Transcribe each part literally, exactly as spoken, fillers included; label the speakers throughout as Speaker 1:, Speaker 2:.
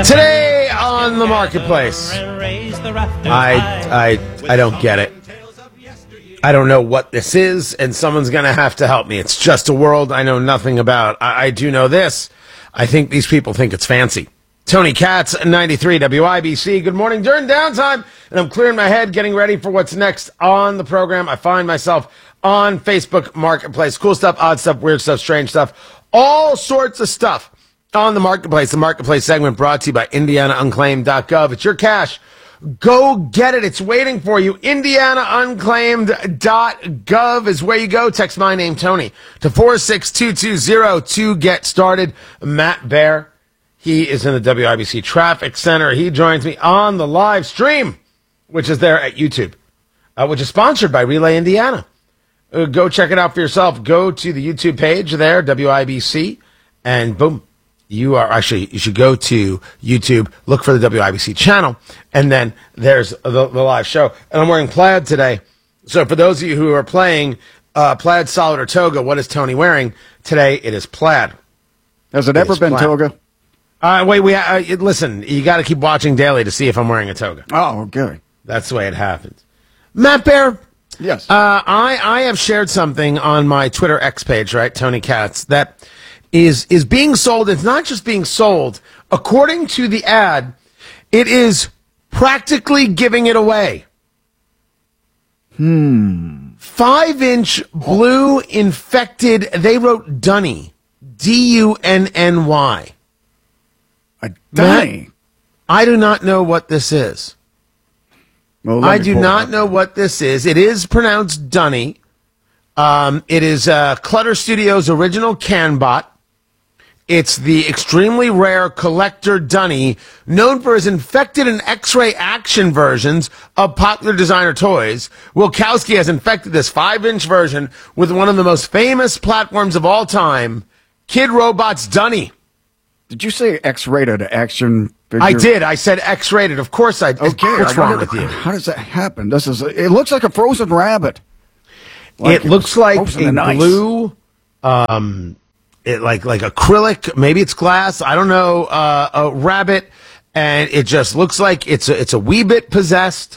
Speaker 1: Today on the marketplace, I I I don't get it. I don't know what this is, and someone's going to have to help me. It's just a world I know nothing about. I, I do know this. I think these people think it's fancy. Tony Katz, ninety-three W I B C. Good morning. During downtime, and I'm clearing my head, getting ready for what's next on the program. I find myself on Facebook Marketplace. Cool stuff, odd stuff, weird stuff, strange stuff, all sorts of stuff on the Marketplace. The Marketplace segment brought to you by Indiana Unclaimed dot gov. It's your cash. Go get it. It's waiting for you. Indiana Unclaimed dot gov is where you go. Text my name, Tony, to four six two two zero to get started. Matt Bear, he is in the W I B C Traffic Center. He joins me on the live stream, which is there at YouTube, uh, which is sponsored by Relay Indiana. Uh, go check it out for yourself. Go to the YouTube page there, W I B C, and boom. You are actually, you should go to YouTube, look for the W I B C channel, and then there's the, the live show. And I'm wearing plaid today. So for those of you who are playing uh, plaid, solid, or toga, what is Tony wearing? Today it is plaid.
Speaker 2: Has it, it ever been plaid. Toga?
Speaker 1: Uh, wait, we uh, listen, you got to keep watching daily to see if I'm wearing a toga.
Speaker 2: Oh, okay.
Speaker 1: That's the way it happens. Matt Bear.
Speaker 2: Yes.
Speaker 1: Uh, I, I have shared something on my Twitter X page, right, Tony Katz, that is is being sold. It's not just being sold. According to the ad, it is practically giving it away.
Speaker 2: Hmm.
Speaker 1: Five-inch blue infected, they wrote Dunny. D U N N Y.
Speaker 2: A Dunny?
Speaker 1: I do not know what this is.
Speaker 2: Well,
Speaker 1: I do not know what this is. It is pronounced Dunny. Um, it is uh, Clutter Studios' original CanBot. It's the extremely rare collector Dunny, known for his infected and X-ray action versions of popular designer toys. Wilkowski has infected this five-inch version with one of the most famous platforms of all time, Kid Robot's Dunny.
Speaker 2: Did you say X-rated action figure?
Speaker 1: I did. I said X-rated. Of course I did.
Speaker 2: Okay.
Speaker 1: What's wrong with you?
Speaker 2: How does that happen? This is. It looks like a frozen rabbit.
Speaker 1: Like it looks like a blue, um, it like like acrylic. Maybe it's glass. I don't know. Uh, a rabbit, and it just looks like it's a, it's a wee bit possessed.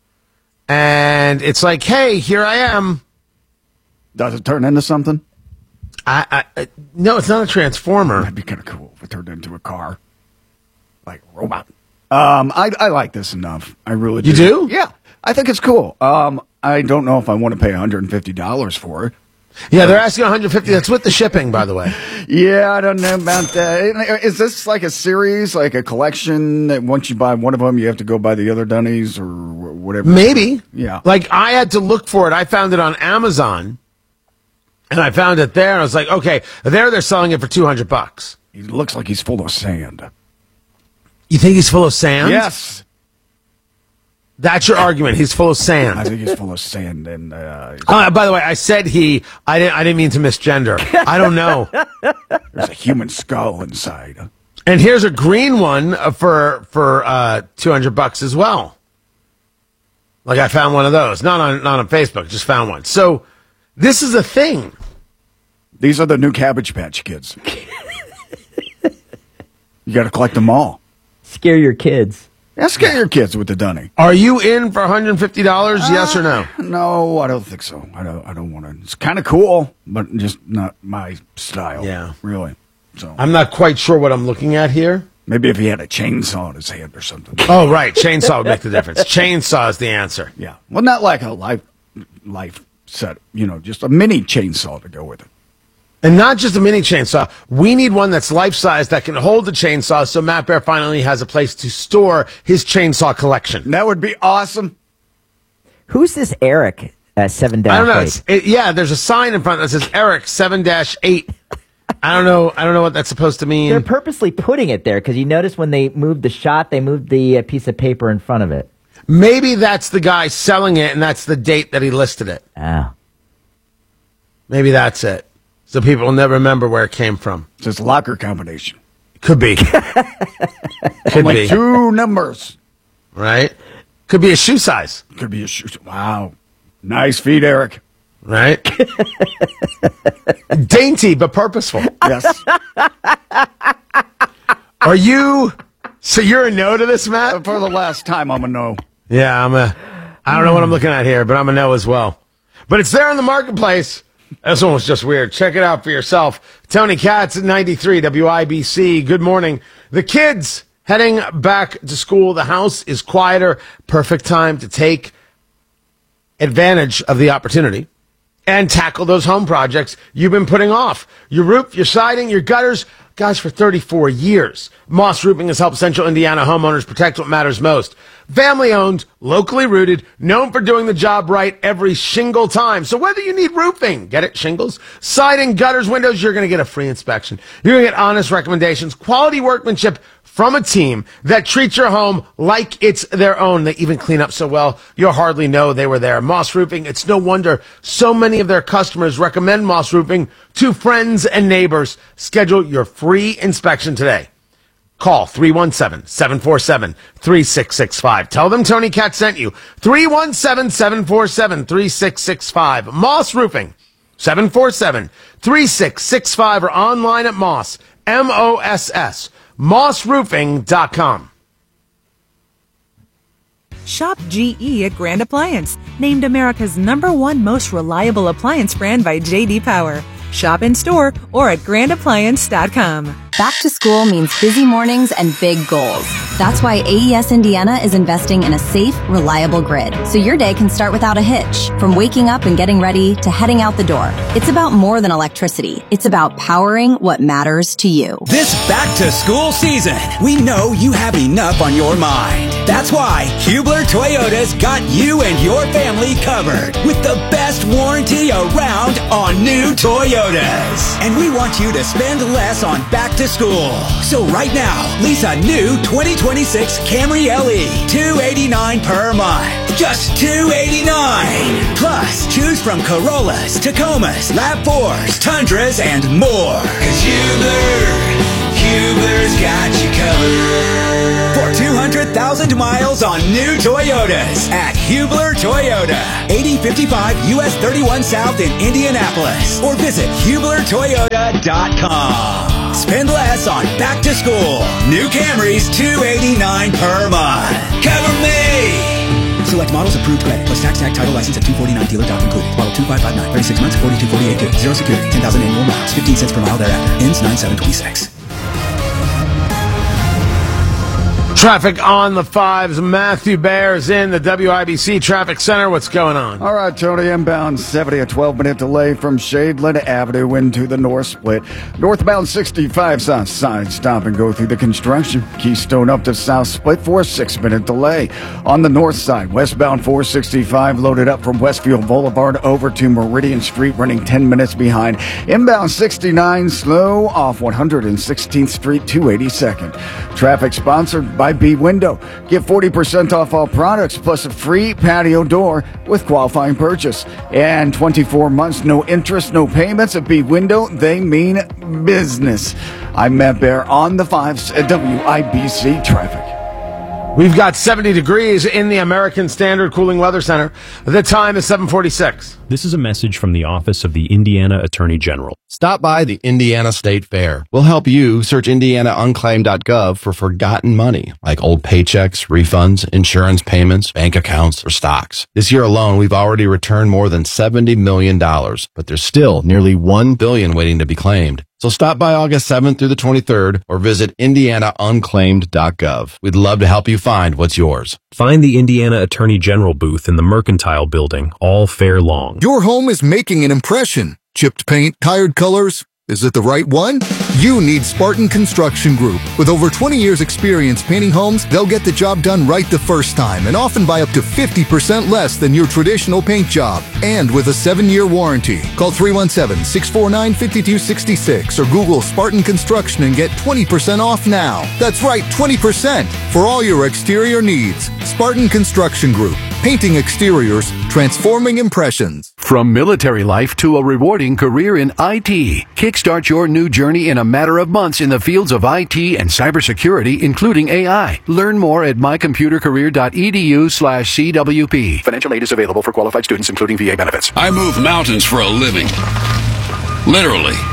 Speaker 1: And it's like, hey, here I am.
Speaker 2: Does it turn into something?
Speaker 1: I, I no, it's not a transformer.
Speaker 2: That'd be kind of cool if it turned into a car, like a robot. Um, I I like this enough. I really do.
Speaker 1: You do?
Speaker 2: Yeah, I think it's cool. Um, I don't know if I want to pay one hundred fifty dollars for it.
Speaker 1: Yeah, they're asking one hundred fifty dollars. That's with the shipping, by the way.
Speaker 2: Yeah, I don't know about that. Is this like a series, like a collection that once you buy one of them, you have to go buy the other Dunnies or whatever?
Speaker 1: Maybe.
Speaker 2: Yeah.
Speaker 1: Like, I had to look for it. I found it on Amazon, and I found it there, and I was like, okay, there they're selling it for two hundred bucks.
Speaker 2: He looks like he's full of sand.
Speaker 1: You think he's full of sand?
Speaker 2: Yes.
Speaker 1: That's your argument. He's full of sand.
Speaker 2: I think he's full of sand. And uh,
Speaker 1: uh, by the way, I said he. I didn't. I didn't mean to misgender. I don't know.
Speaker 2: There's a human skull inside.
Speaker 1: And here's a green one for for uh, two hundred bucks as well. Like I found one of those. Not on not on Facebook. Just found one. So this is a thing.
Speaker 2: These are the new Cabbage Patch Kids. You got to collect them all.
Speaker 3: Scare your kids.
Speaker 2: Yeah, scare your kids with the Dunny.
Speaker 1: Are you in for one hundred fifty dollars? Uh, yes or no?
Speaker 2: No, I don't think so. I don't. I don't want to. It's kind of cool, but just not my style.
Speaker 1: Yeah,
Speaker 2: really. So
Speaker 1: I'm not quite sure what I'm looking at here.
Speaker 2: Maybe if he had a chainsaw in his hand or something.
Speaker 1: Oh, right, chainsaw would make the difference. Chainsaw is the answer.
Speaker 2: Yeah, well, not like a life life set. You know, just a mini chainsaw to go with it.
Speaker 1: And not just a mini chainsaw. We need one that's life-size that can hold the chainsaw so Matt Bear finally has a place to store his chainsaw collection.
Speaker 2: That would be awesome.
Speaker 3: Who's this Eric uh, seven dash eight?
Speaker 1: I don't know. It's, it, yeah, there's a sign in front that says Eric seven dash eight. I don't know. I don't know what that's supposed to mean.
Speaker 3: They're purposely putting it there because you notice when they moved the shot, they moved the uh, piece of paper in front of it.
Speaker 1: Maybe that's the guy selling it, and that's the date that he listed it.
Speaker 3: Oh.
Speaker 1: Maybe that's it. So people will never remember where it came from.
Speaker 2: It's his locker combination.
Speaker 1: Could be. Could
Speaker 2: Only
Speaker 1: be.
Speaker 2: two numbers.
Speaker 1: Right? Could be a shoe size.
Speaker 2: Could be a shoe. Wow. Nice feet, Eric.
Speaker 1: Right? Dainty, but purposeful.
Speaker 2: Yes.
Speaker 1: Are you So you're a no to this, Matt?
Speaker 2: For the last time, I'm a no.
Speaker 1: Yeah, I'm a. I don't know what I'm looking at here, but I'm a no as well. But it's there in the marketplace. This one was just weird. Check it out for yourself. Tony Katz at ninety-three W I B C. Good morning. The kids heading back to school. The house is quieter. Perfect time to take advantage of the opportunity and tackle those home projects you've been putting off. Your roof, your siding, your gutters. Guys, for thirty-four years, Moss Roofing has helped Central Indiana homeowners protect what matters most. Family owned, locally rooted, known for doing the job right every shingle time. So whether you need roofing, get it, shingles, siding, gutters, windows, you're going to get a free inspection. You're going to get honest recommendations, quality workmanship from a team that treats your home like it's their own. They even clean up so well, you'll hardly know they were there. Moss Roofing, it's no wonder so many of their customers recommend Moss Roofing to friends and neighbors. Schedule your free inspection today. Call three one seven, seven four seven, three six six five. Tell them Tony Katz sent you. three one seven, seven four seven, three six six five. Moss Roofing, seven four seven, three six six five, or online at Moss, M O S S, moss roofing dot com.
Speaker 4: Shop G E at Grand Appliance, named America's number one most reliable appliance brand by J D Power. Shop in store or at grand appliance dot com.
Speaker 5: Back to school means busy mornings and big goals. That's why A E S Indiana is investing in a safe, reliable grid, so your day can start without a hitch. From waking up and getting ready to heading out the door. It's about more than electricity. It's about powering what matters to you.
Speaker 6: This back-to-school season, we know you have enough on your mind. That's why Hubler Toyota's got you and your family covered with the best warranty around on new Toyotas. And we want you to spend less on back-to-school. So right now, lease a new twenty twenty-six Camry L E, two hundred eighty-nine dollars per month. Just two hundred eighty-nine dollars. Plus, choose from Corollas, Tacomas, RAV fours, Tundras, and more. Cause Hubler, Hubler's got you covered. For two hundred thousand miles on new Toyotas at Hubler Toyota, eighty fifty-five U S thirty-one South in Indianapolis. Or visit hubler toyota dot com. Spend less on back to school. New Camrys, two hundred eighty-nine dollars per month. Cover me! Select models, approved credit, plus tax, tag, title, license, and two forty-nine dealer doc included. Model two five five nine, thirty-six months, forty-two forty-eight due. Zero security, ten thousand annual miles, fifteen cents per mile thereafter. Ends nine seven twenty-six.
Speaker 1: Traffic on the fives. Matthew Bears in the W I B C Traffic Center. What's going on?
Speaker 2: All right, Tony, inbound seventy, a twelve-minute delay from Shadeland Avenue into the North Split. Northbound sixty-five south side, stop and go through the construction. Keystone up to South Split for a six-minute delay. On the north side, westbound four sixty-five loaded up from Westfield Boulevard over to Meridian Street, running ten minutes behind. Inbound sixty-nine slow off one hundred sixteenth Street, two eighty-second. Traffic sponsored by B Window. Get forty percent off all products plus a free patio door with qualifying purchase. And twenty-four months, no interest, no payments at B Window. They mean business. I'm Matt Bear on the fives at W I B C Traffic.
Speaker 1: We've got seventy degrees in the American Standard Cooling Weather Center. The time is seven forty-six.
Speaker 7: This is a message from the Office of the Indiana Attorney General.
Speaker 8: Stop by the Indiana State Fair. We'll help you search indiana unclaimed dot gov for forgotten money, like old paychecks, refunds, insurance payments, bank accounts, or stocks. This year alone, we've already returned more than seventy million dollars, but there's still nearly one billion dollars waiting to be claimed. So stop by August seventh through the twenty-third or visit indiana unclaimed dot gov. We'd love to help you find what's yours.
Speaker 7: Find the Indiana Attorney General booth in the Mercantile Building all fair long.
Speaker 9: Your home is making an impression. Chipped paint, tired colors. Is it the right one? You need Spartan Construction Group. With over twenty years experience painting homes, they'll get the job done right the first time and often by up to fifty percent less than your traditional paint job. And with a seven-year warranty. Call three one seven, six four nine, five two six six or Google Spartan Construction and get twenty percent off now. That's right, twenty percent for all your exterior needs. Spartan Construction Group. Painting exteriors, transforming impressions.
Speaker 10: From military life to a rewarding career in I T, kickstart your new journey in a matter of months in the fields of I T and cybersecurity, including A I. Learn more at my computer career dot e d u slash c w p. Financial aid is available for qualified students, including V A benefits.
Speaker 11: I move mountains for a living. Literally.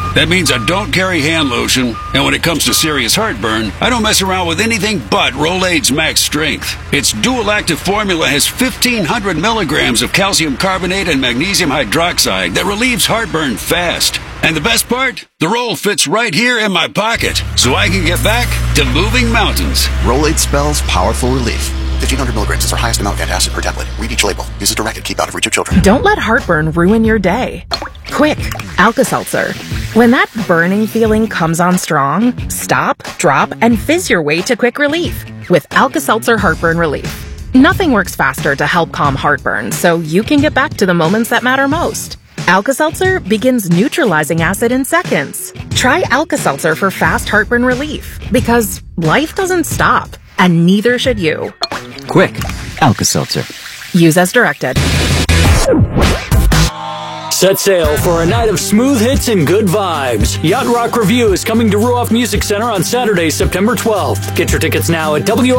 Speaker 11: That means I don't carry hand lotion, and when it comes to serious heartburn, I don't mess around with anything but Rolaids Max Strength. Its dual-active formula has fifteen hundred milligrams of calcium carbonate and magnesium hydroxide that relieves heartburn fast. And the best part? The roll fits right here in my pocket, so I can get back to moving mountains.
Speaker 12: Rolaids spells powerful relief. fifteen hundred milligrams is our highest amount of antacid per tablet. Read each label. Use as directed. Keep out of reach of children.
Speaker 13: Don't let heartburn ruin your day. Quick, Alka-Seltzer. When that burning feeling comes on strong, stop, drop, and fizz your way to quick relief with Alka-Seltzer Heartburn Relief. Nothing works faster to help calm heartburn, so you can get back to the moments that matter most. Alka-Seltzer begins neutralizing acid in seconds. Try Alka-Seltzer for fast heartburn relief, because life doesn't stop, and neither should you.
Speaker 14: Quick, Alka-Seltzer.
Speaker 13: Use as directed.
Speaker 15: Set sail for a night of smooth hits and good vibes. Yacht Rock Review is coming to Ruoff Music Center on Saturday, September twelfth. Get your tickets now at W